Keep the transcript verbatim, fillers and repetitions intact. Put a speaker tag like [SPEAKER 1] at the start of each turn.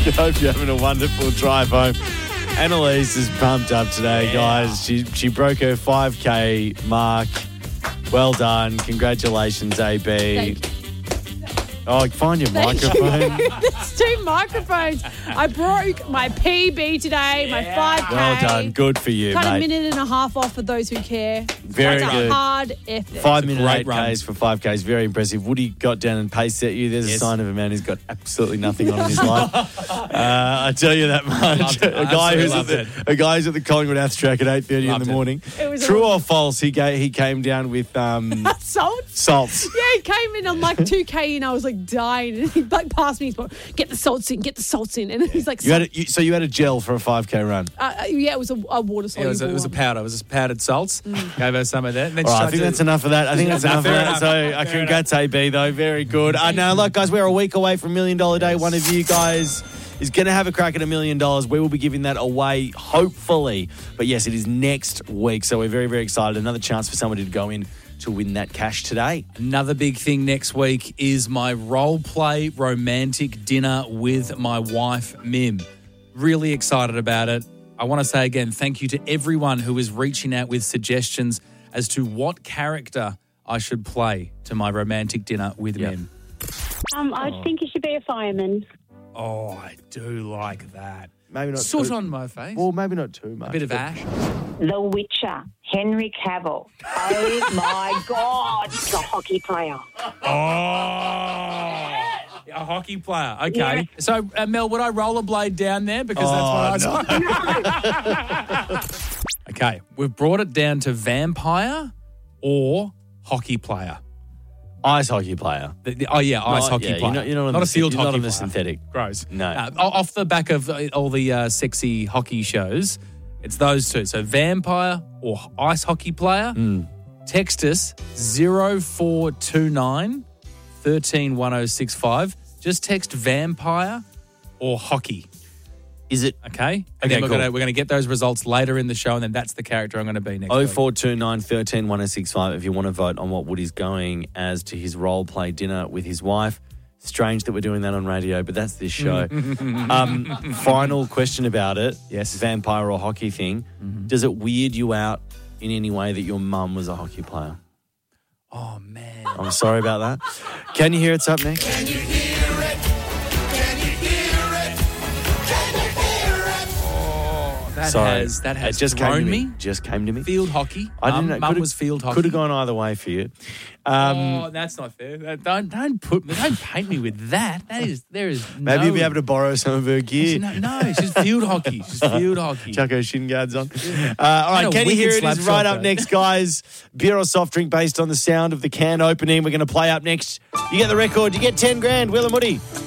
[SPEAKER 1] hope you're having a wonderful drive home. Annalise is pumped up today,
[SPEAKER 2] Yeah.
[SPEAKER 1] guys. She she broke her five K mark. Well done. Congratulations, A B.
[SPEAKER 3] Thank you.
[SPEAKER 1] Oh, find your
[SPEAKER 3] Thank you.
[SPEAKER 1] microphone.
[SPEAKER 3] There's two microphones. I broke my P B today, my five K.
[SPEAKER 1] Well done. Good for you,
[SPEAKER 3] Cut a
[SPEAKER 1] mate.
[SPEAKER 3] minute and a half off for those who care.
[SPEAKER 1] Very
[SPEAKER 3] That's
[SPEAKER 1] good.
[SPEAKER 3] a hard effort.
[SPEAKER 1] Five minute
[SPEAKER 2] great
[SPEAKER 1] eight
[SPEAKER 2] run.
[SPEAKER 1] Ks for five Ks. Very impressive. Woody got down and pace set you. There's
[SPEAKER 2] Yes.
[SPEAKER 1] a sign of a man who's got absolutely nothing on in his life. Uh, I tell you that much.
[SPEAKER 2] Loved it.
[SPEAKER 1] A guy who's at
[SPEAKER 2] Absolutely
[SPEAKER 1] the,
[SPEAKER 2] loved
[SPEAKER 1] a guy who's at the Collingwood Ath track at eight thirty in
[SPEAKER 2] Loved
[SPEAKER 1] the
[SPEAKER 2] it.
[SPEAKER 1] morning.
[SPEAKER 3] It was
[SPEAKER 1] True
[SPEAKER 3] awesome.
[SPEAKER 1] or false? He ga- he came down with um,
[SPEAKER 3] Salt?
[SPEAKER 1] salts.
[SPEAKER 3] Yeah, he came in on like two K and I was like dying. And he like passed me. He's like, get the salts in, get the salts in. And then he's like,
[SPEAKER 1] You had a, you, so you had a gel for a five K run.
[SPEAKER 3] uh, uh, yeah, it was a, a water
[SPEAKER 2] Yeah,
[SPEAKER 3] soluble
[SPEAKER 2] it was a, it was a
[SPEAKER 3] one.
[SPEAKER 2] powder. It was powdered salts.
[SPEAKER 3] Mm.
[SPEAKER 2] Gave her some of that. And then
[SPEAKER 1] All
[SPEAKER 2] she
[SPEAKER 1] right, I
[SPEAKER 2] tried
[SPEAKER 1] think
[SPEAKER 2] to-
[SPEAKER 1] that's enough of that. I think that's
[SPEAKER 2] Yeah,
[SPEAKER 1] enough of
[SPEAKER 2] fair
[SPEAKER 1] that.
[SPEAKER 2] enough.
[SPEAKER 1] So uh,
[SPEAKER 2] Fair
[SPEAKER 1] congrats, A B, though. Very good. Uh, now, look, guys, we're a week away from Million Dollar Day. One of you guys is going to have a crack at a million dollars. We will be giving that away, hopefully. But yes, it is next week. So we're very, very excited. Another chance for somebody to go in to win that cash today.
[SPEAKER 2] Another big thing next week is my role play romantic dinner with my wife, Mim. Really excited about it. I want to say again, thank you to everyone who is reaching out with suggestions as to what character I should play to my romantic dinner with
[SPEAKER 1] Yep.
[SPEAKER 2] Mim.
[SPEAKER 4] Um, I think you should be a fireman.
[SPEAKER 2] Oh, I do like that.
[SPEAKER 1] Maybe not
[SPEAKER 2] Soot
[SPEAKER 1] too,
[SPEAKER 2] on my face.
[SPEAKER 1] Well, maybe not too much.
[SPEAKER 2] a bit of
[SPEAKER 1] but-
[SPEAKER 2] ash.
[SPEAKER 4] The Witcher, Henry Cavill. Oh my God, he's a hockey player.
[SPEAKER 2] Oh, a hockey player. Okay.
[SPEAKER 4] Yeah.
[SPEAKER 2] So, uh, Mel, would I rollerblade down there? Because
[SPEAKER 1] Oh,
[SPEAKER 2] that's what I was. Okay. We've brought it down to vampire or hockey player.
[SPEAKER 1] Ice hockey player.
[SPEAKER 2] The- the- oh, yeah, ice
[SPEAKER 1] Not-
[SPEAKER 2] hockey
[SPEAKER 1] yeah,
[SPEAKER 2] player.
[SPEAKER 1] You're not, you're not, on
[SPEAKER 2] not
[SPEAKER 1] the,
[SPEAKER 2] a field
[SPEAKER 1] you're
[SPEAKER 2] hockey
[SPEAKER 1] not on the
[SPEAKER 2] player.
[SPEAKER 1] synthetic.
[SPEAKER 2] Gross.
[SPEAKER 1] No.
[SPEAKER 2] Uh, o- off the back of uh, all the uh, sexy hockey shows, it's those two. So vampire or ice hockey player.
[SPEAKER 1] Mm.
[SPEAKER 2] Text us zero four two nine one three one zero six five. Just text vampire or hockey.
[SPEAKER 1] Is it
[SPEAKER 2] Okay? And
[SPEAKER 1] Okay,
[SPEAKER 2] then we're
[SPEAKER 1] cool.
[SPEAKER 2] gonna we're gonna get those results later in the show, and then that's the character I'm gonna be next
[SPEAKER 1] oh
[SPEAKER 2] week.
[SPEAKER 1] four two nine, one three one zero six five if you want to vote on what Woody's going as to his role play dinner with his wife. Strange that we're doing that on radio, but that's this show. um, final question about it.
[SPEAKER 2] Yes.
[SPEAKER 1] Vampire or hockey thing.
[SPEAKER 2] Mm-hmm.
[SPEAKER 1] Does it weird you out in any way that your mum was a hockey player?
[SPEAKER 2] Oh man.
[SPEAKER 1] I'm sorry about that. Can you hear it's up next?
[SPEAKER 2] That
[SPEAKER 1] Sorry.
[SPEAKER 2] has that has
[SPEAKER 1] it just came to
[SPEAKER 2] thrown
[SPEAKER 1] me.
[SPEAKER 2] me.
[SPEAKER 1] Just came to me.
[SPEAKER 2] Field hockey.
[SPEAKER 1] I
[SPEAKER 2] Mum,
[SPEAKER 1] didn't know.
[SPEAKER 2] Mum
[SPEAKER 1] Could've-
[SPEAKER 2] was field hockey.
[SPEAKER 1] Could have gone either way for you. Um,
[SPEAKER 2] oh, that's not fair. That- Don't don't put don't paint me with that. That is there is
[SPEAKER 1] maybe
[SPEAKER 2] no,
[SPEAKER 1] you'll be able to borrow some of her gear.
[SPEAKER 2] No, no, she's field hockey. She's field hockey.
[SPEAKER 1] Chuck her shin guards on. Uh, all right,
[SPEAKER 2] What a
[SPEAKER 1] can you hear
[SPEAKER 2] wicked
[SPEAKER 1] it
[SPEAKER 2] slap
[SPEAKER 1] is
[SPEAKER 2] shot,
[SPEAKER 1] right up
[SPEAKER 2] though.
[SPEAKER 1] next, guys. Beer or soft drink based on the sound of the can opening. We're going to play up next. You get the record, you get ten grand. Will and Woody.